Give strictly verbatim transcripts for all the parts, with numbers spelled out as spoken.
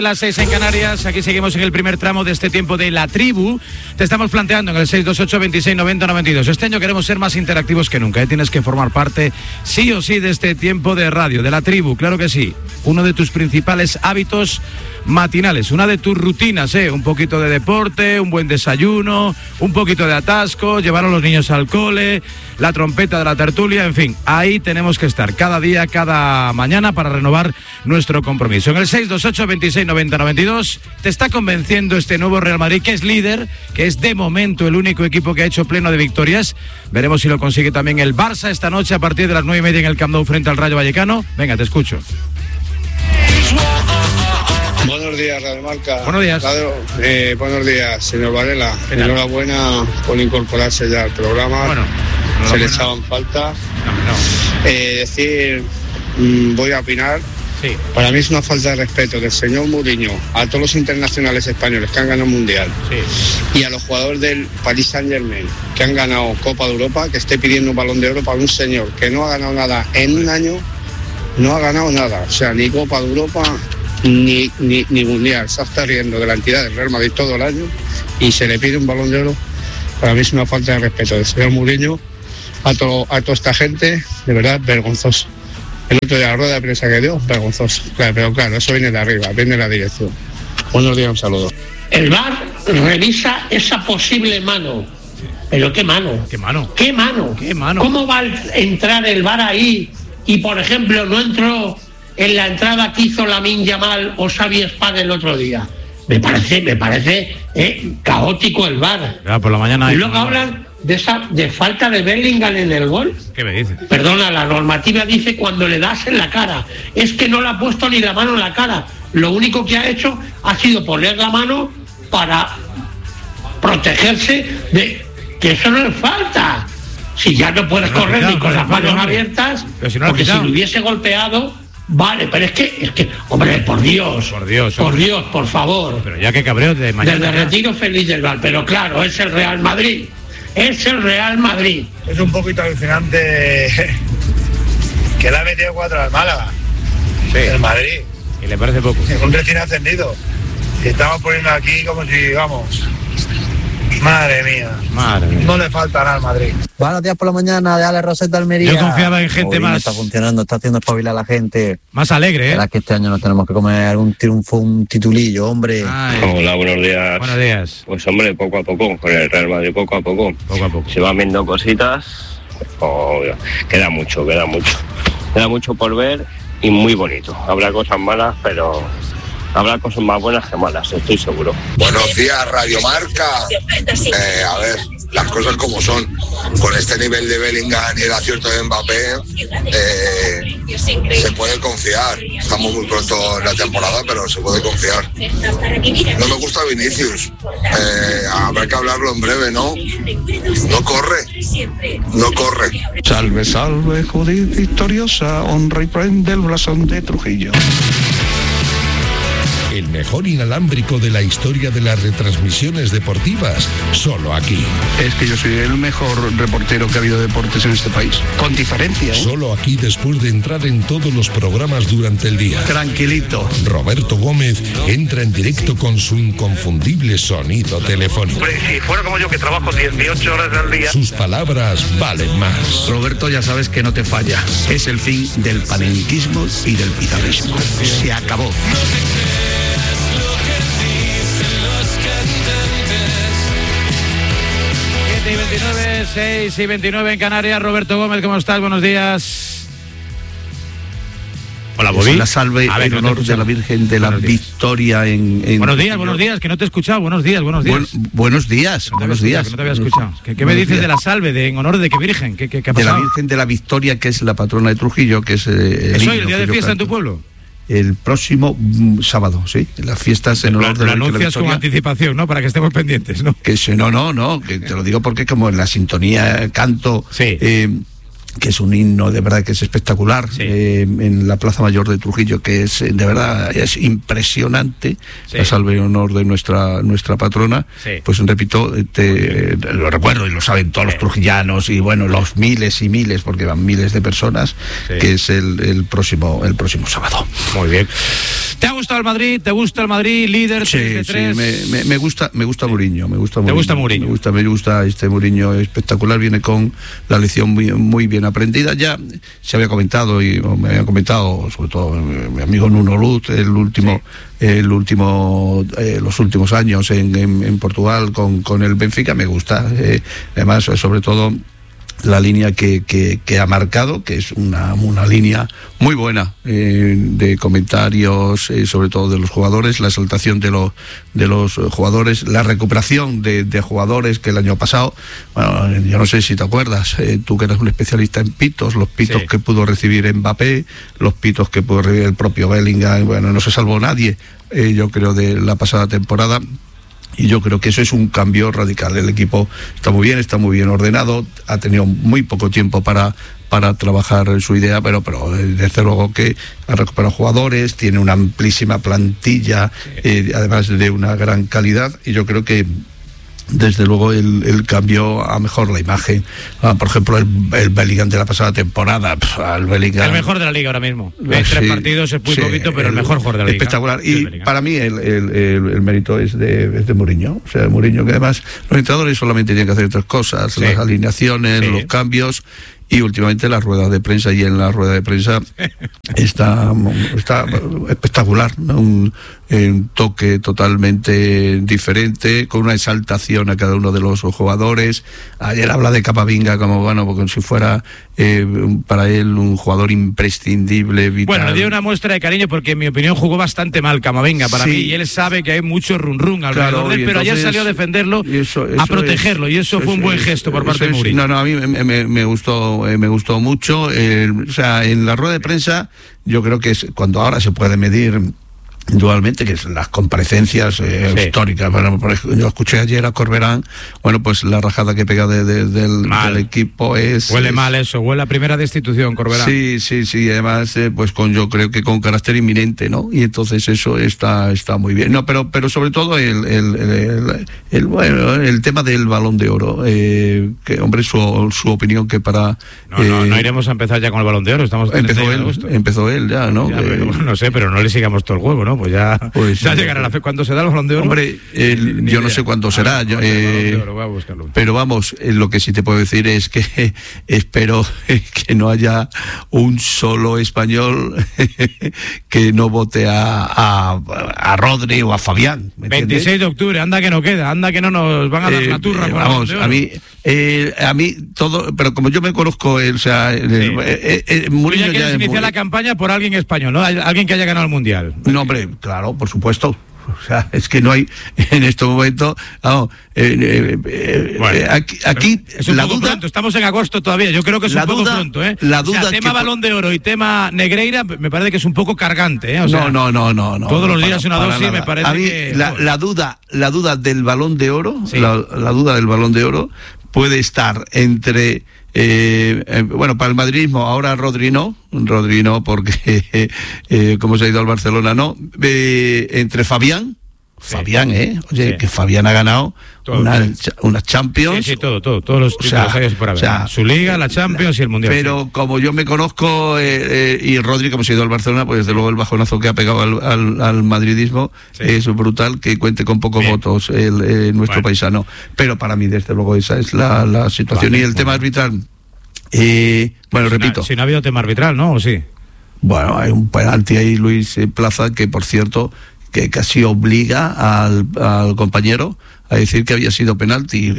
Las seis en Canarias, aquí seguimos en el primer tramo de este tiempo de La Tribu. Te estamos planteando en el seis dos ocho, veintiséis, noventa, noventa y dos. Este año queremos ser más interactivos que nunca, ¿eh? Tienes que formar parte sí o sí de este tiempo de radio, de La Tribu, claro que sí. Uno de tus principales hábitos matinales, una de tus rutinas, ¿eh? Un poquito de deporte, un buen desayuno, un poquito de atasco, llevar a los niños al cole, la trompeta de la tertulia, en fin, ahí tenemos que estar cada día, cada mañana para renovar nuestro compromiso. En el seis dos ocho, veintiséis, noventa, noventa y dos, te está convenciendo este nuevo Real Madrid, que es líder, que es de momento el único equipo que ha hecho pleno de victorias. Veremos si lo consigue también el Barça esta noche a partir de las nueve y media en el Camp Nou frente al Rayo Vallecano. Venga, te escucho. Buenos días, Radio Marca. Buenos días. Radio, eh, buenos días, señor Varela. Enhorabuena por incorporarse ya al programa. Bueno, se le echaban falta. No, no. Eh, decir, mmm, voy a opinar. Sí. Para mí es una falta de respeto del señor Mourinho a todos los internacionales españoles que han ganado el Mundial, sí, y a los jugadores del Paris Saint-Germain que han ganado Copa de Europa, que esté pidiendo un Balón de Oro para un señor que no ha ganado nada en un año, no ha ganado nada, o sea, ni Copa de Europa ni, ni, ni Mundial. Se está riendo de la entidad del Real Madrid todo el año y se le pide un Balón de Oro. Para mí es una falta de respeto del señor Mourinho a, to, a toda esta gente, de verdad vergonzoso. El otro día la rueda de prensa que dio, vergonzoso. Claro, pero claro, eso viene de arriba, viene de la dirección. Buenos días, un saludo. El V A R revisa esa posible mano. ¿Pero qué mano? ¿Qué mano? ¿Qué mano? ¿Qué mano? ¿Cómo va a entrar el V A R ahí y, por ejemplo, no entró en la entrada que hizo Lamine Yamal o Xavi Espada el otro día? Me parece, me parece eh, caótico el V A R. Ya, por la mañana. Y luego hablan de esa de falta de Bellingham en el gol. ¿Qué me dices? Perdona, la normativa dice cuando le das en la cara. Es que no le ha puesto ni la mano en la cara. Lo único que ha hecho ha sido poner la mano para protegerse de que eso no es falta. Si ya no puedes no, correr quitado, ni con no las manos falta, abiertas, pero si no porque si lo le hubiese golpeado, vale, pero es que, es que, hombre, por Dios, por Dios, por Dios, por favor. Pero ya que cabreo de mañana. Desde retiro feliz del V A R, pero claro, es el Real Madrid. Es el Real Madrid. Es un poquito alucinante que le ha metido cuatro al Málaga. Sí. El Madrid. Y le parece poco. Un recién ascendido. Y estamos poniendo aquí como si, vamos... Madre mía. Madre mía. No le falta nada al Madrid. Buenos días por la mañana, de Ale Rosetta Almería. Yo confiaba en gente Muy bien, más... Está funcionando, está haciendo espabilar a la gente. Más alegre, ¿eh? Verás que este año nos tenemos que comer algún triunfo, un titulillo, hombre. Ay. Hola, buenos días. Buenos días. Pues hombre, poco a poco, con el Real Madrid poco a poco. Poco a poco. Se van viendo cositas. Oh, queda mucho, queda mucho. Queda mucho por ver y muy bonito. Habrá cosas malas, pero... habrá cosas más buenas que malas, estoy seguro. Buenos días, Radio Marca. Eh, a ver, las cosas como son. Con este nivel de Bellingham y el acierto de Mbappé, eh, se puede confiar. Estamos muy pronto en la temporada, pero se puede confiar. No me gusta Vinicius. Eh, habrá que hablarlo en breve, ¿no? No corre. No corre. Salve, salve, Judith victoriosa, honra y prende el blasón de Trujillo. El mejor inalámbrico de la historia de las retransmisiones deportivas, solo aquí. Es que yo soy el mejor reportero que ha habido de deportes en este país, con diferencia, ¿eh? Solo aquí después de entrar en todos los programas durante el día. Tranquilito. Roberto Gómez entra en directo con su inconfundible sonido telefónico. Hombre, si fuera como yo que trabajo dieciocho horas al día. Sus palabras valen más. Roberto, ya sabes que no te falla. Es el fin del panenquismo y del pizarrismo. Se acabó. siete y veintinueve, seis y veintinueve en Canarias. Roberto Gómez, ¿cómo estás? Buenos días. Hola, Bobby. La salve A ver, en no honor de la Virgen de la Victoria en, en... Buenos días, buenos días, que no te he escuchado. Buenos días, buenos días. Buen, buenos días, no buenos días. días. No te había escuchado. ¿Qué, qué me dices días. de la salve? De, ¿En honor de qué Virgen? ¿Qué, qué, qué ha pasado? De la Virgen de la Victoria, que es la patrona de Trujillo, que es... Eh, ¿Eso el día de fiesta en tu pueblo? El próximo mm, sábado, sí, las fiestas en honor lo, de la Lo anuncias con anticipación, ¿no? Para que estemos pendientes, ¿no? Que se, no, no, no, que te lo digo porque como en la sintonía canto... Sí. Eh, que es un himno de verdad que es espectacular, sí. eh, en la Plaza Mayor de Trujillo, que es de verdad es impresionante, sí. La salve en honor de nuestra nuestra patrona, sí. Pues repito, te, lo recuerdo y lo saben todos sí. los trujillanos y bueno, los miles y miles, porque van miles de personas, sí. Que es el, el próximo el próximo sábado. Muy bien. ¿Te ha gustado el Madrid? ¿Te gusta el Madrid? Líder, sí, tres de tres. Sí, me, me, me gusta, me gusta Mourinho, me gusta Mourinho. ¿Te gusta Mourinho? Me gusta, me gusta este Mourinho espectacular, viene con la lección muy, muy bien aprendida. Ya se había comentado y me habían comentado, sobre todo mi amigo Nuno Luz, el último, sí. el último, eh, los últimos años en, en, en Portugal con, con el Benfica, me gusta. Eh, además, sobre todo la línea que, que, que ha marcado, que es una, una línea muy buena eh, de comentarios, eh, sobre todo de los jugadores, la exaltación de los de los jugadores, la recuperación de, de jugadores que el año pasado, bueno, yo no sé si te acuerdas, eh, tú que eres un especialista en pitos, los pitos sí. que pudo recibir Mbappé, los pitos que pudo recibir el propio Bellingham, bueno, no se salvó nadie, eh, yo creo, de la pasada temporada. Y yo creo que eso es un cambio radical. El equipo está muy bien, está muy bien ordenado, ha tenido muy poco tiempo para, para trabajar su idea, pero, pero desde luego que ha recuperado jugadores, tiene una amplísima plantilla, eh, además de una gran calidad, y yo creo que desde luego el, el cambio a mejor la imagen. Ah, por ejemplo, el, el Bellingham de la pasada temporada. Pff, el, Bellingham, el mejor de la liga ahora mismo. En sí, tres partidos es muy sí, poquito, pero el, el mejor jugador de la liga. Espectacular. Y para mí el, el, el, el mérito es de, es de Mourinho. O sea, Mourinho, que además los entrenadores solamente tienen que hacer tres cosas: sí. las alineaciones, sí. los cambios. Y últimamente las ruedas de prensa, y en la rueda de prensa está, está espectacular, ¿no? Un, un toque totalmente diferente, con una exaltación a cada uno de los jugadores. Ayer habla de Camavinga como, bueno, como si fuera eh, para él un jugador imprescindible, vital. Bueno, le dio una muestra de cariño porque en mi opinión jugó bastante mal Camavinga para sí. mí, y él sabe que hay mucho run run alrededor de él, pero entonces, ayer salió a defenderlo, eso, eso a protegerlo, es, y eso, eso fue un buen es, gesto por parte de Mourinho. No, no, a mí me, me, me gustó me gustó mucho, eh, o sea, en la rueda de prensa yo creo que es cuando ahora se puede medir dualmente, que es las comparecencias eh, sí. históricas. Bueno, por ejemplo, yo escuché ayer a Corberán, bueno, pues la rajada que pega de, de, del, del equipo es... Huele es, mal eso, huele a primera destitución, Corberán. Sí, sí, sí, además, eh, pues con yo creo que con carácter inminente, ¿no? Y entonces eso está está muy bien. No, pero pero sobre todo el, el, el, el, el bueno, el tema del Balón de Oro, eh, que, hombre, su, su opinión que para... No, eh, no, no iremos a empezar ya con el Balón de Oro, estamos... Empezó él, empezó él ya, ¿no? Ya, que, pero, no sé, pero no le sigamos todo el juego, ¿no? Pues ya, pues, ya llegará la fe. ¿Cuándo se da el Balón de Oro? Hombre, el, ni, ni yo idea. no sé cuándo será. Ah, yo, eh, oro, voy a buscarlo. Pero vamos, eh, lo que sí te puedo decir es que eh, espero eh, que no haya un solo español que no vote a, a, a Rodri o a Fabián. veintiséis de octubre, anda que no queda, anda que no nos van a dar eh, la turra. Eh, vamos, a mí, eh, a mí todo, pero como yo me conozco, eh, o sea, sí. eh, eh, eh, Mourinho ya quieres iniciar la campaña por alguien español, ¿no? Alguien que haya ganado el Mundial. No, hombre, claro, por supuesto. O sea, es que no hay en este momento. Vamos, eh, eh, eh, bueno, eh, aquí, aquí es un la poco duda. Pronto. Estamos en agosto todavía. Yo creo que es un poco duda, pronto, ¿eh? La duda. O sea, tema que... Balón de Oro y tema Negreira me parece que es un poco cargante, ¿eh? O sea, no, no, no, no, no. Todos no, los días para, una para dosis nada. me parece A mí, que la, la duda, la duda del Balón de Oro, sí. la, la duda del Balón de Oro puede estar entre. Eh, eh, bueno, para el madridismo ahora Rodri no, Rodri no porque eh, eh, como se ha ido al Barcelona no, eh, entre Fabián, sí. Fabián, eh, oye, sí. que Fabián ha ganado unas una Champions, sí, sí, todo, todo, todos los títulos, o sea, por haber, o sea, su liga, la Champions y el Mundial. Pero sí. como yo me conozco eh, eh, y Rodri, como se ha ido al Barcelona, pues desde luego el bajonazo que ha pegado al, al, al madridismo sí. es brutal, que cuente con pocos Bien. votos el, eh, nuestro bueno. paisano. Pero para mí desde luego esa es la, la situación. Vale, y el bueno. tema arbitral, eh, bueno, si repito. No, si no ha habido tema arbitral, ¿no? ¿O sí? Bueno, hay un penalti ahí, Luis Plaza, que por cierto, que casi obliga al, al compañero a decir que había sido penalti.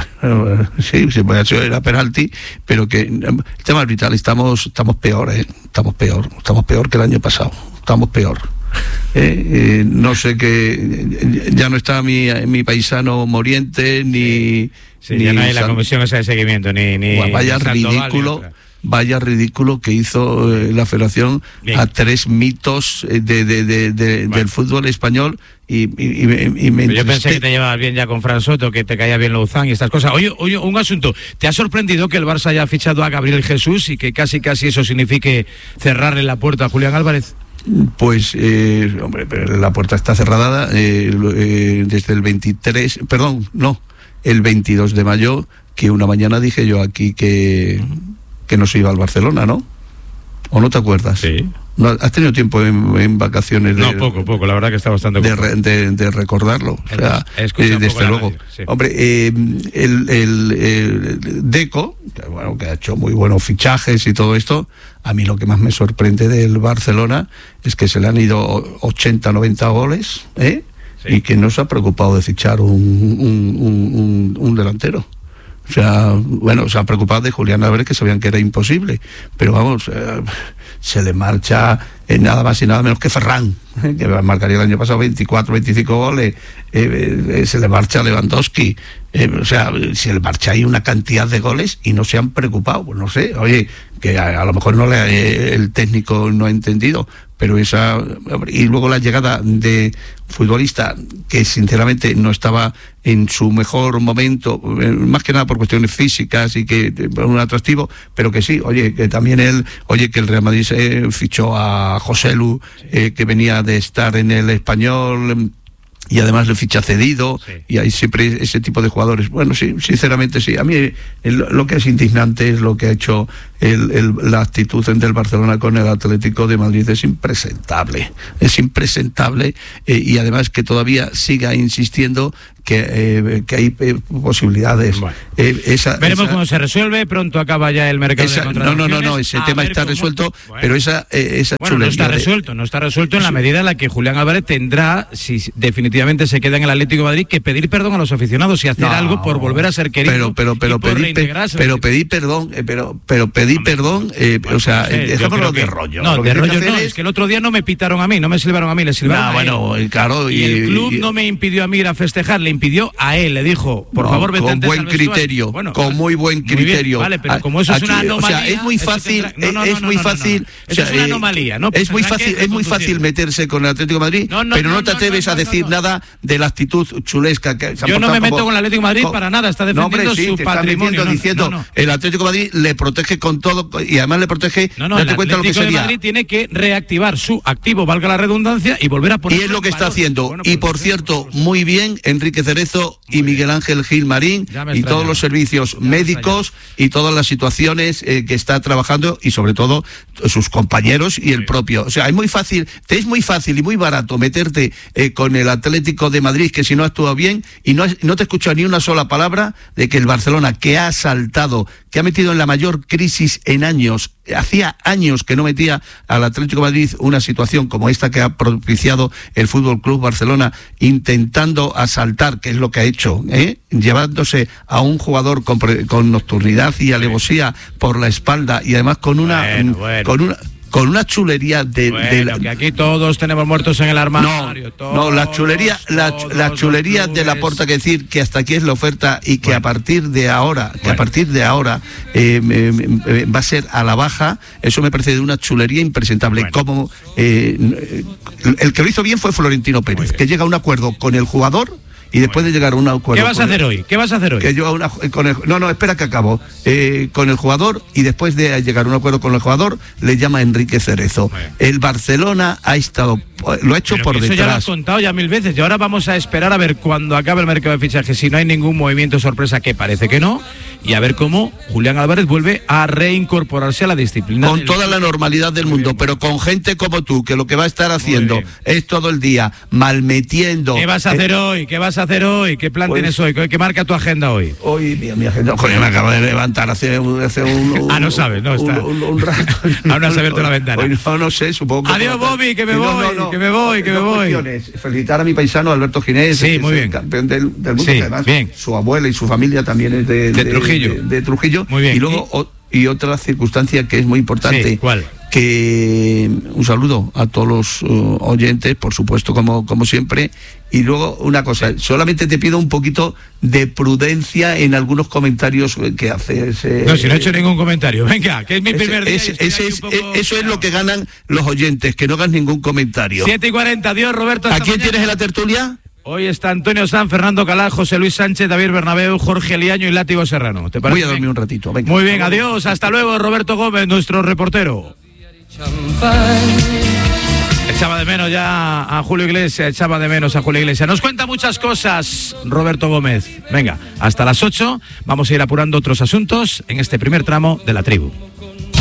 Sí, sí, pues era penalti, pero que el tema arbitral estamos estamos peor, ¿eh? Estamos peor, estamos peor que el año pasado, estamos peor. Eh, eh, no sé qué, ya no está mi, mi paisano Moriente, ni... Sí, ni ya no hay la comisión esa de seguimiento, ni... ni bueno, vaya ni ridículo... Vaya ridículo que hizo eh, la Federación Bien. a tres mitos de, de, de, de bueno. del fútbol español y, y, y, y me Yo pensé que te llevabas bien ya con Fran Soto, que te caía bien Louzán y estas cosas. Oye, oye, un asunto, ¿te ha sorprendido que el Barça haya fichado a Gabriel Jesús y que casi casi eso signifique cerrarle la puerta a Julián Álvarez? Pues, eh, hombre, pero la puerta está cerrada eh, eh, desde el veintitrés, perdón, no, el veintidós de mayo, que una mañana dije yo aquí que... que no se iba al Barcelona, ¿no? ¿O no te acuerdas? Sí. ¿No has tenido tiempo en, en vacaciones? De, no, poco, poco, la verdad que está bastante de, re, de, de recordarlo. O sea, eh, desde luego. Radio, sí. Hombre, eh, el, el, el Deco, que, bueno, que ha hecho muy buenos fichajes y todo esto, a mí lo que más me sorprende del Barcelona es que se le han ido ochenta, noventa goles, ¿eh? Sí. Y que no se ha preocupado de fichar un, un, un, un, un delantero. O sea, bueno, se ha preocupado de Julián Álvarez, que sabían que era imposible, pero vamos, eh, se le marcha eh, nada más y nada menos que Ferran, eh, que marcaría el año pasado veinticuatro, veinticinco goles, eh, eh, se le marcha Lewandowski, eh, o sea, se le marcha ahí una cantidad de goles y no se han preocupado, pues no sé, oye, que a, a lo mejor no le, eh, el técnico no ha entendido, pero esa, y luego la llegada de futbolista que sinceramente no estaba en su mejor momento, más que nada por cuestiones físicas y que un atractivo, pero que sí, oye, que también él, oye, que el Real Madrid se fichó a Joselu, eh, que venía de estar en el Español, y además le ficha cedido, sí. Y hay siempre ese tipo de jugadores. Bueno, sí, sinceramente sí. A mí el, lo que es indignante es lo que ha hecho el, el, la actitud del Barcelona con el Atlético de Madrid. Es impresentable, es impresentable, eh, y además que todavía siga insistiendo que, eh, que hay eh, posibilidades. Bueno. Eh, esa, Veremos esa, cómo se resuelve, pronto acaba ya el mercado esa, de contrataciones. No, no, no, no, ese tema está cómo... resuelto, bueno. Pero esa, eh, esa bueno, no está resuelto, de... no está resuelto en la medida en la que Julián Álvarez tendrá, si definitivamente se queda en el Atlético de Madrid, que pedir perdón a los aficionados y hacer no, algo por volver a ser querido. Pero, pero, pero, pedir, pe, pero pedir perdón, eh, pero, pero pedir Hombre, perdón, eh, bueno, o sea, no sé, dejamos lo de rollo. No, lo de rollo no, es... es que el otro día no me pitaron a mí, no me silbaron a mí, le silbaron nah, a bueno, él. Claro, y, y el club y, no me impidió a mí ir a festejar, le impidió a él, le dijo, por no, favor, vete con buen criterio, bueno, con muy buen criterio. Muy bien, vale, pero como eso es una anomalía, o sea, es muy fácil, no, no, no, es muy no, no, fácil, no, no. Eso es una anomalía, ¿no? Es muy fácil, es muy fácil meterse con el Atlético de Madrid, pero no te atreves a decir nada de la actitud chulesca que se ha Yo no me meto como, con el Atlético de Madrid para nada, está defendiendo no, hombre, sí, su te patrimonio. No, diciendo, no, no. El Atlético de Madrid le protege con todo y además le protege. No, no, el Atlético lo que de Madrid tiene que reactivar su activo, valga la redundancia, y volver a poner. Y es lo que está haciendo. Bueno, pues, y por cierto, muy bien, Enrique Cerezo y Miguel Ángel Gil Marín y todos los servicios médicos y todas las situaciones eh, que está trabajando y sobre todo sus compañeros y el propio. O sea, es muy fácil, te es muy fácil y muy barato meterte eh, con el Atlético de Madrid, que si no actúa bien y no, no te escucho ni una sola palabra de que el Barcelona, que ha saltado, que ha metido en la mayor crisis en años, hacía años que no metía al Atlético de Madrid una situación como esta que ha propiciado el Fútbol Club Barcelona, intentando asaltar, que es lo que ha hecho, ¿eh? Llevándose a un jugador con, con nocturnidad y alevosía por la espalda y además con una bueno, bueno. con una con una chulería de, bueno, de la... que aquí todos tenemos muertos en el armario. No, todos, no la chulería, la, la chulería de la Porta, que decir que hasta aquí es la oferta y que bueno. a partir de ahora, que bueno. a partir de ahora eh, eh, eh, va a ser a la baja. Eso me parece de una chulería impresentable. Bueno. Como eh, el que lo hizo bien fue Florentino Pérez, que llega a un acuerdo con el jugador. Y después de llegar a un acuerdo. ¿Qué vas a hacer hoy? ¿Qué vas a hacer hoy? Que yo una, con el, no, no, espera que acabo. Eh, con el jugador, y después de llegar a un acuerdo con el jugador, le llama Enrique Cerezo. Bueno. El Barcelona ha estado, lo ha hecho Pero por eso detrás. Eso ya lo has contado ya mil veces. Y ahora vamos a esperar a ver cuando acabe el mercado de fichajes, si no hay ningún movimiento sorpresa, que parece que no, y a ver cómo Julián Álvarez vuelve a reincorporarse a la disciplina. Con toda la normalidad del mundo, bien, pero con gente como tú, que lo que va a estar haciendo es todo el día malmetiendo. ¿Qué vas a hacer eh, hoy? ¿Qué vas a hacer hoy? ¿Qué plan pues, tienes hoy? ¿Qué marca tu agenda hoy? Hoy, mi, mi agenda, joder, me acabo de levantar hace un... Hace un, un ah, no sabes, no está. Un, un, un rato. Aún no has abierto la ventana. Hoy no, no sé, supongo que... Adiós, Bobby, que me no, voy, no, no, que me voy, que me voy. Felicitar a mi paisano Alberto Ginés, sí, muy es bien. el campeón del, del mundo, sí, que además bien. Su abuela y su familia también es de, de, de Trujillo. De, de Trujillo. Muy bien. Y luego... ¿Y? O, y otra circunstancia que es muy importante. Sí, ¿cuál? Que un saludo a todos los uh, oyentes, por supuesto, como, como siempre. Y luego una cosa, solamente te pido un poquito de prudencia en algunos comentarios que haces. Eh, no, si no he hecho ningún comentario. Venga, que es mi ese, primer día. Ese, ese es, poco... Eso es lo que ganan los oyentes, que no hagan ningún comentario. siete y cuarenta, adiós, Roberto. ¿A quién mañana. tienes en la tertulia? Hoy está Antonio Sanz, Fernando Calá, José Luis Sánchez, David Bernabéu, Jorge Liaño y Látigo Serrano. ¿Te parece? Voy a dormir un ratito. Venga. Muy bien, adiós, hasta luego, Roberto Gómez, nuestro reportero. Echaba de menos ya a Julio Iglesias, echaba de menos a Julio Iglesias. Nos cuenta muchas cosas Roberto Gómez. Venga, hasta las ocho vamos a ir apurando otros asuntos en este primer tramo de La Tribu.